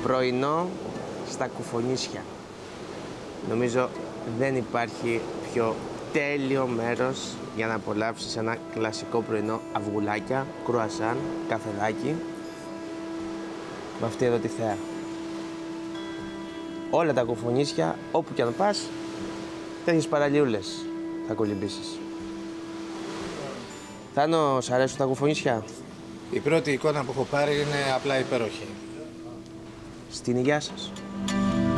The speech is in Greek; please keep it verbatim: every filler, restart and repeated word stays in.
Πρωινό στα Κουφονίσια. Νομίζω δεν υπάρχει πιο τέλειο μέρος για να απολαύσεις ένα κλασικό πρωινό αυγουλάκια, κρουασάν, καφεδάκι με αυτή εδώ τη θέα. Όλα τα Κουφονίσια, όπου και αν πας, τέτοιες παραλιούλες θα κολυμπήσεις. Θάνο, σ' αρέσουν τα Κουφονίσια? Η πρώτη εικόνα που έχω πάρει είναι απλά υπέροχη. Στην υγειά σας.